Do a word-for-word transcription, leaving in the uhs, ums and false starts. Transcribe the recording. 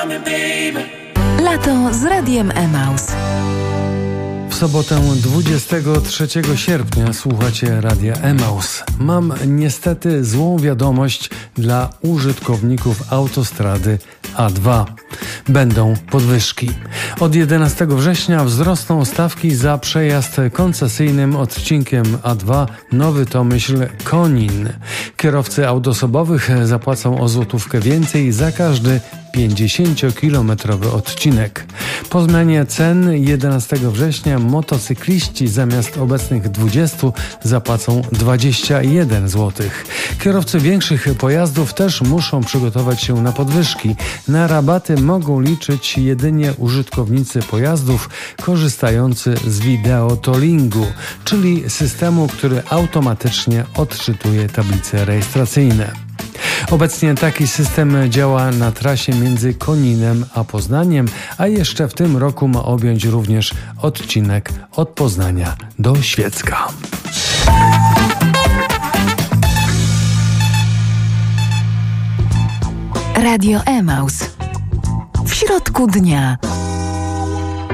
Lato z Radiem Emaus. W sobotę dwudziestego trzeciego sierpnia słuchacie Radia Emaus. Mam niestety złą wiadomość dla użytkowników autostrady A dwa. Będą podwyżki. Od jedenastego września wzrosną stawki za przejazd koncesyjnym odcinkiem A dwa Nowy Tomyśl-Konin. Kierowcy aut osobowych zapłacą o złotówkę więcej za każdy pięćdziesięciokilometrowy odcinek. Po zmianie cen jedenastego września motocykliści zamiast obecnych dwudziestu zapłacą dwadzieścia jeden złotych. Kierowcy większych pojazdów też muszą przygotować się na podwyżki. Na rabaty mogą liczyć jedynie użytkownicy pojazdów korzystający z wideotollingu, czyli systemu, który automatycznie odczytuje tablice rejestracyjne. Obecnie taki system działa na trasie między Koninem a Poznaniem, a jeszcze w tym roku ma objąć również odcinek od Poznania do Świecka. Radio Emaus. W środku dnia.